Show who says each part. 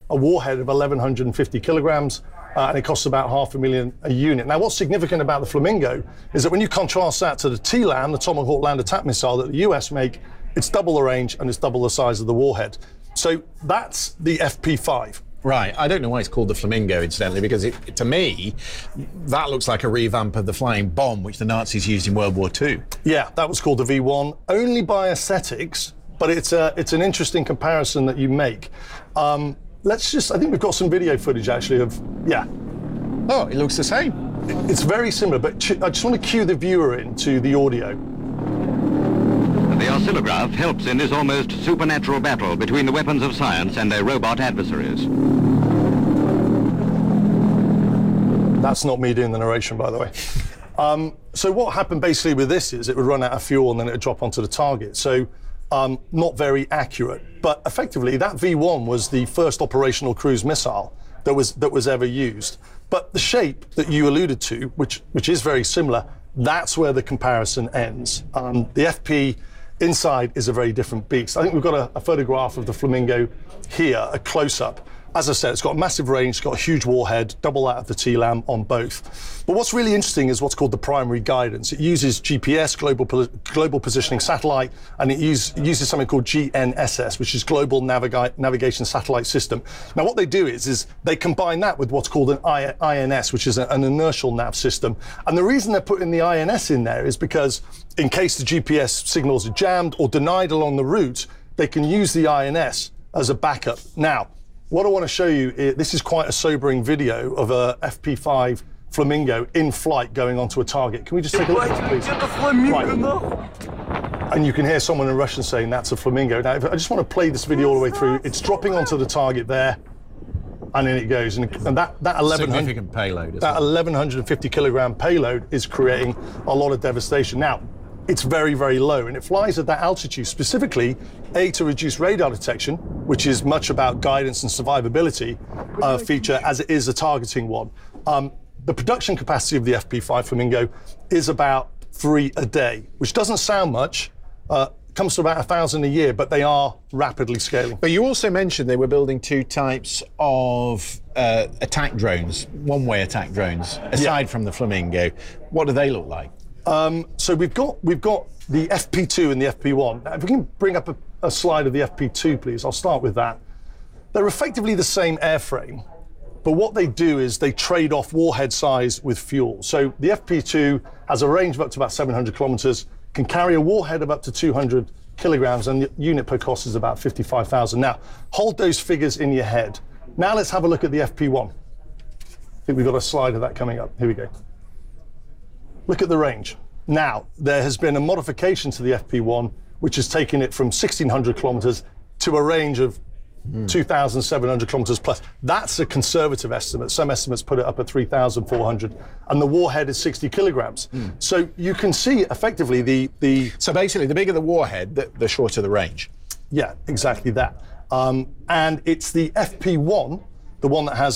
Speaker 1: a warhead of 1,150 kilograms, and it costs about $500,000 a unit. Now, what's significant about the Flamingo is that when you contrast that to the TLAM, the Tomahawk Land Attack Missile that the US make, it's double the range and it's double the size of the warhead. So that's the FP5.
Speaker 2: Right. I don't know why it's called the Flamingo, incidentally, because to me, that looks like a revamp of the flying bomb, which the Nazis used in World War II.
Speaker 1: Yeah, that was called the V1, only by aesthetics, but it's an interesting comparison that you make. I think we've got some video footage, actually, of, yeah.
Speaker 2: Oh, it looks the same.
Speaker 1: It's very similar, but I just want to cue the viewer into the audio.
Speaker 3: The oscillograph helps in this almost supernatural battle between the weapons of science and their robot adversaries.
Speaker 1: That's not me doing the narration, by the way. So what happened basically with this is it would run out of fuel and then it would drop onto the target. So not very accurate. But effectively, that V1 was the first operational cruise missile that was ever used. But the shape that you alluded to, which is very similar, that's where the comparison ends. The FP inside is a very different beast. I think we've got a photograph of the Flamingo here, a close-up. As I said, it's got a massive range, it's got a huge warhead, double that of the TLAM on both. But what's really interesting is what's called the primary guidance. It uses GPS, Global Positioning Satellite, and it uses something called GNSS, which is Global Navigation Satellite System. Now, what they do is they combine that with what's called an INS, which is an inertial nav system. And the reason they're putting the INS in there is because in case the GPS signals are jammed or denied along the route, they can use the INS as a backup. Now, what I want to show you, this is quite a sobering video of a FP5 Flamingo in flight going onto a target. Can we just take a look at it, please? Right. And you can hear someone in Russian saying that's a Flamingo. Now, I just want to play this video all the way through. It's dropping onto the target there, and then it goes. And that 1,150 kilogram payload is creating a lot of devastation. Now, it's very, very low, and it flies at that altitude specifically, to reduce radar detection, which is much about guidance and survivability feature, as it is a targeting one. The production capacity of the FP5 Flamingo is about 3 a day, which doesn't sound much, comes to about 1,000 a year, but they are rapidly scaling.
Speaker 2: But you also mentioned they were building 2 types of attack drones, one-way attack drones, aside from the Flamingo. What do they look like?
Speaker 1: So we've got the FP2 and the FP1. Now, if we can bring up a slide of the FP2, please. I'll start with that. They're effectively the same airframe, but what they do is they trade off warhead size with fuel. So the FP2 has a range of up to about 700 kilometers, can carry a warhead of up to 200 kilograms, and the unit per cost is about 55,000. Now, hold those figures in your head. Now let's have a look at the FP1. I think we've got a slide of that coming up. Here we go. Look at the range. Now, there has been a modification to the FP1, which has taken it from 1,600 kilometers to a range of 2,700 kilometers plus. That's a conservative estimate. Some estimates put it up at 3,400, and the warhead is 60 kilograms. So you can see effectively the...
Speaker 2: So basically, the bigger the warhead, the shorter the range.
Speaker 1: Yeah, exactly that. And it's the FP1, the one that has